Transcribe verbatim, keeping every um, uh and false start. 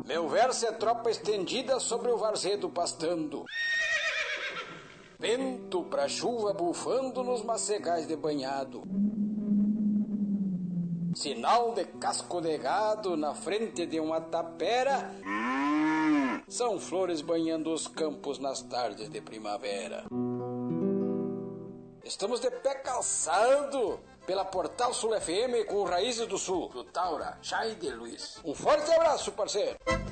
Meu verso é tropa estendida sobre o varzedo pastando. Vento pra chuva bufando nos macegais de banhado. Sinal de casco de gado na frente de uma tapera. São flores banhando os campos nas tardes de primavera. Estamos de pé calçado pela Portal Sul F M com Raízes do Sul, do Taura, Chay de Luiz. Um forte abraço, parceiro!